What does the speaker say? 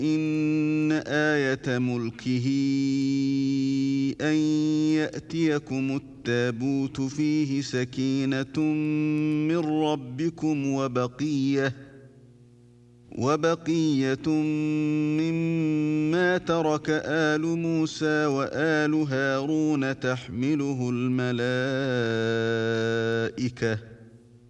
إن آية ملكه أن يأتيكم التابوت فيه سكينة من ربكم وبقية مما ترك آل موسى وآل هارون تحمله الملائكة